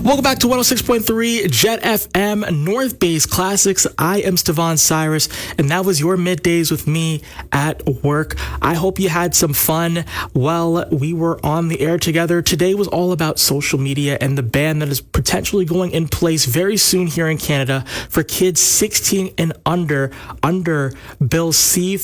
Welcome back to 106.3 Jet FM North Base Classics. I am Stevan Cyrus, and that was your middays with me at work. I hope you had some fun while we were on the air together. Today was all about social media and the ban that is potentially going in place very soon here in Canada for kids 16 and under Bill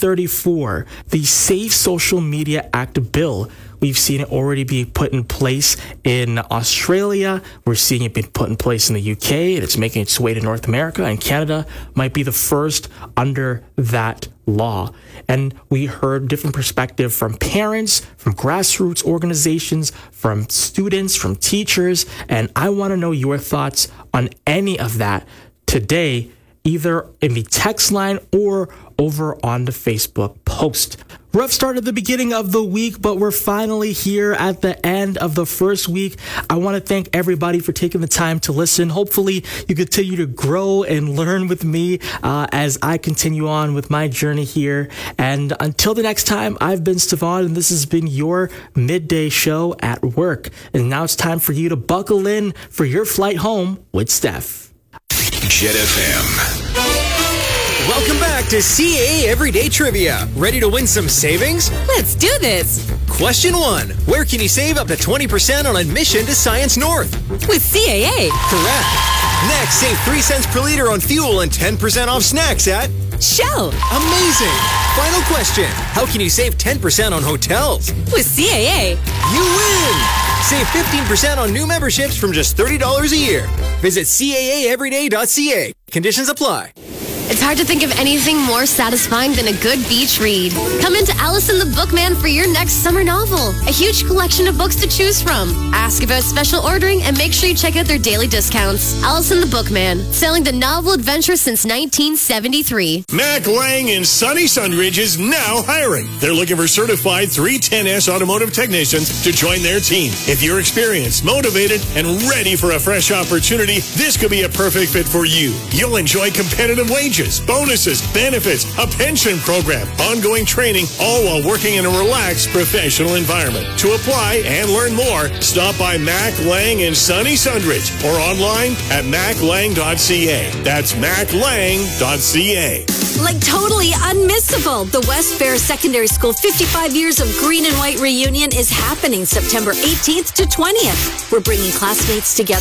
C-34, the Safe Social Media Act bill. We've seen it already be put in place in Australia. We're seeing it be put in place in the UK, and it's making its way to North America, and Canada might be the first under that law. And we heard different perspective from parents, from grassroots organizations, from students, from teachers, and I want to know your thoughts on any of that today, either in the text line or over on the Facebook post. Rough start at the beginning of the week, but we're finally here at the end of the first week. I want to thank everybody for taking the time to listen. Hopefully, you continue to grow and learn with me as I continue on with my journey here. And until the next time, I've been Stevan, and this has been your midday show at work. And now it's time for you to buckle in for your flight home with Steph. Jet FM. Welcome back to CAA Everyday Trivia. Ready to win some savings? Let's do this. Question 1. Where can you save up to 20% on admission to Science North? With CAA. Correct. Next, save 3 cents per liter on fuel and 10% off snacks at Shell. Amazing. Final question. How can you save 10% on hotels? With CAA. You win. Save 15% on new memberships from just $30 a year. Visit CAAeveryday.ca. Conditions apply. It's hard to think of anything more satisfying than a good beach read. Come into Allison the Bookman for your next summer novel. A huge collection of books to choose from. Ask about special ordering and make sure you check out their daily discounts. Allison the Bookman, selling the novel adventure since 1973. Mac Lang in sunny Sunridge is now hiring. They're looking for certified 310S automotive technicians to join their team. If you're experienced, motivated, and ready for a fresh opportunity, this could be a perfect fit for you. You'll enjoy competitive wages, bonuses, benefits, a pension program, ongoing training, all while working in a relaxed professional environment. To apply and learn more, stop by Mac Lang in sunny Sunridge or online at maclang.ca. That's maclang.ca. Like totally unmissable. The West Fair Secondary School 55 Years of Green and White Reunion is happening September 18th to 20th. We're bringing classmates together